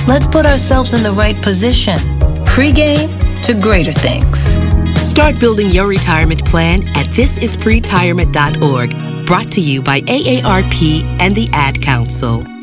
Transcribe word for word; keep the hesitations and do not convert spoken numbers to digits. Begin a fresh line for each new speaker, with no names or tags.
Let's put ourselves in the right position. Pre-game to greater things.
Start building your retirement plan at this is pretirement dot org. Brought to you by A A R P and the Ad Council.